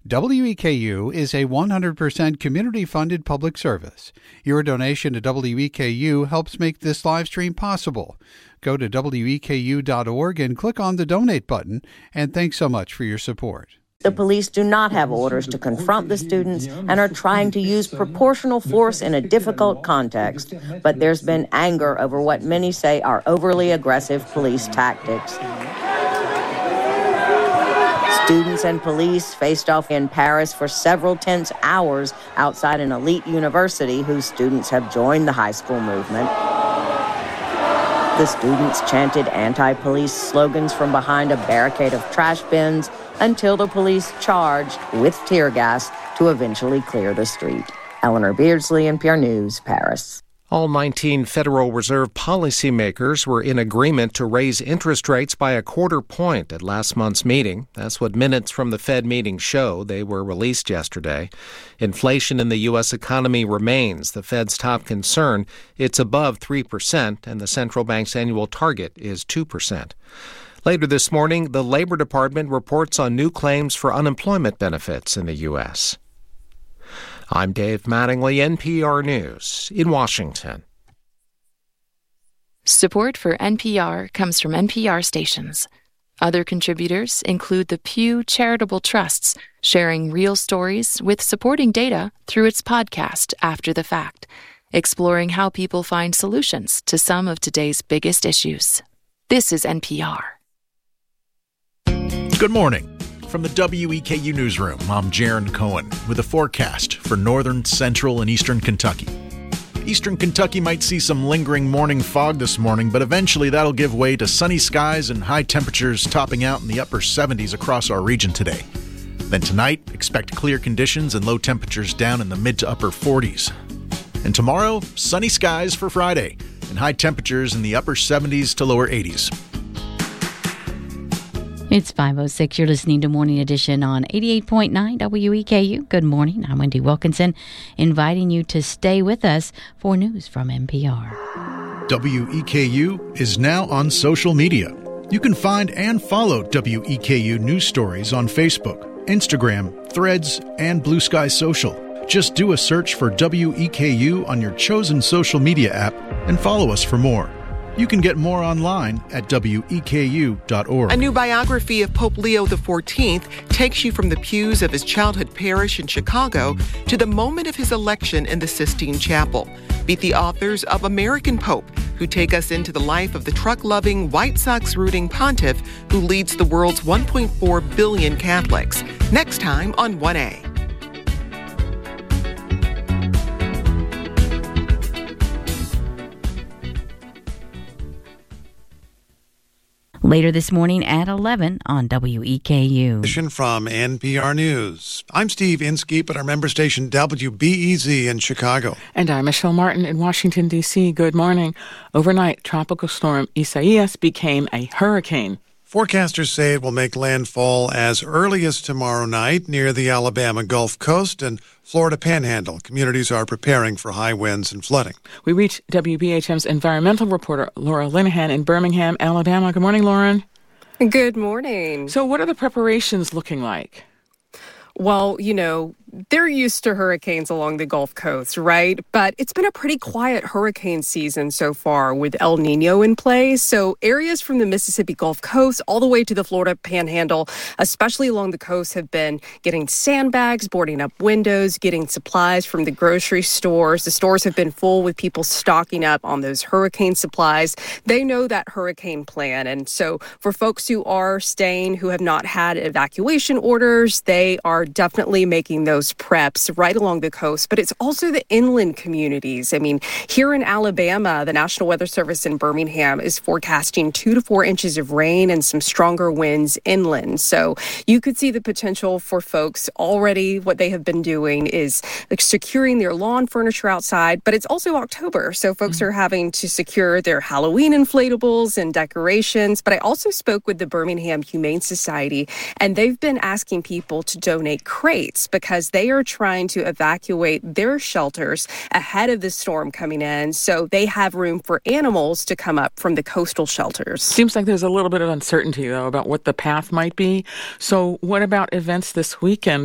WEKU is a 100% community-funded public service. Your donation to WEKU helps make this live stream possible. Go to weku.org and click on the donate button, and thanks so much for your support. The police do not have orders to confront the students and are trying to use proportional force in a difficult context, but there's been anger over what many say are overly aggressive police tactics. Students and police faced off in Paris for several tense hours outside an elite university whose students have joined the high school movement. The students chanted anti-police slogans from behind a barricade of trash bins until the police charged with tear gas to eventually clear the street. Eleanor Beardsley, NPR News, Paris. All 19 Federal Reserve policymakers were in agreement to raise interest rates by 1/4 point at last month's meeting. That's what minutes from the Fed meeting show. They were released yesterday. Inflation in the U.S. economy remains the Fed's top concern. It's above 3%, and the central bank's annual target is 2%. Later this morning, the Labor Department reports on new claims for unemployment benefits in the U.S. I'm Dave Mattingly, NPR News in Washington. Support for NPR comes from NPR stations. Other contributors include the Pew Charitable Trusts, sharing real stories with supporting data through its podcast After the Fact, exploring how people find solutions to some of today's biggest issues. This is NPR. Good morning. From the WEKU Newsroom, I'm Jaron Cohen with a forecast for northern, central, and eastern Kentucky. Eastern Kentucky might see some lingering morning fog this morning, but eventually that'll give way to sunny skies and high temperatures topping out in the upper 70s across our region today. Then tonight, expect clear conditions and low temperatures down in the mid to upper 40s. And tomorrow, sunny skies for Friday and high temperatures in the upper 70s to lower 80s. It's 5:06. You're listening to Morning Edition on 88.9 WEKU. Good morning. I'm Wendy Wilkinson, inviting you to stay with us for news from NPR. WEKU is now on social media. You can find and follow WEKU news stories on Facebook, Instagram, Threads, and Blue Sky Social. Just do a search for WEKU on your chosen social media app and follow us for more. You can get more online at weku.org. A new biography of Pope Leo XIV takes you from the pews of his childhood parish in Chicago to the moment of his election in the Sistine Chapel. Meet the authors of American Pope, who take us into the life of the truck-loving, White Sox-rooting pontiff who leads the world's 1.4 billion Catholics. Next time on 1A. Later this morning at 11 on WEKU. From NPR News. I'm Steve Inskeep at our member station WBEZ in Chicago. And I'm Michelle Martin in Washington, D.C. Good morning. Overnight, Tropical Storm Isaias became a hurricane. Forecasters say it will make landfall as early as tomorrow night near the Alabama Gulf Coast and Florida Panhandle. Communities are preparing for high winds and flooding. We reached WBHM's environmental reporter Laura Linehan in Birmingham, Alabama. Good morning, Lauren. Good morning. So what are the preparations looking like? Well, you know, they're used to hurricanes along the Gulf Coast, right? But it's been a pretty quiet hurricane season so far with El Nino in play. So areas from the Mississippi Gulf Coast all the way to the Florida Panhandle, especially along the coast, have been getting sandbags, boarding up windows, getting supplies from the grocery stores. The stores have been full with people stocking up on those hurricane supplies. They know that hurricane plan. And so for folks who are staying, who have not had evacuation orders, they are definitely making those preps right along the coast, but it's also the inland communities. I mean, here in Alabama, the National Weather Service in Birmingham is forecasting 2 to 4 inches of rain and some stronger winds inland. So you could see the potential for folks already. What they have been doing is like securing their lawn furniture outside, but it's also October. So folks are having to secure their Halloween inflatables and decorations. But I also spoke with the Birmingham Humane Society, and they've been asking people to donate crates because they are trying to evacuate their shelters ahead of the storm coming in, so they have room for animals to come up from the coastal shelters. Seems like there's a little bit of uncertainty, though, about what the path might be. So what about events this weekend?